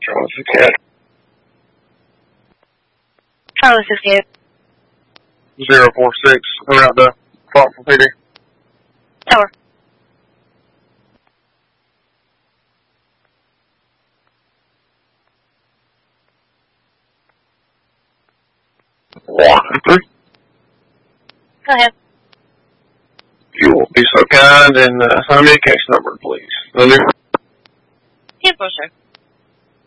Charlie 68. Charlie 68. 046. We're out the clock for PD. Tower. Walker 3. Go ahead. You will be so kind and sign me a case number, please. The new. Yeah, for sure.